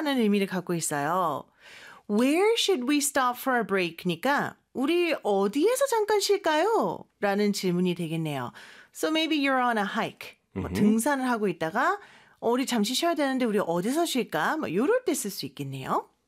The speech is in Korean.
라는 의미를 갖고 있어요. Where should we stop for a break니까 우리 어디에서 잠깐 쉴까요? 라는 질문이 되겠네요. So maybe you're on a hike. 뭐 등산을 하고 있다가 우리 잠시 쉬어야 되는데 우리 어디서 쉴까? 뭐 이럴 때 쓸 수 있겠네요.